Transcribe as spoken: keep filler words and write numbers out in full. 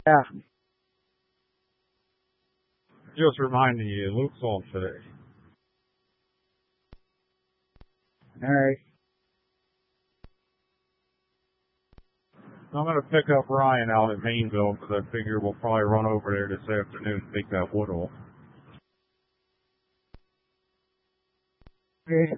Yeah. Just reminding you, Luke's on today. All right. I'm going to pick up Ryan out at Mainville because I figure we'll probably run over there this afternoon and take that wood off. Okay.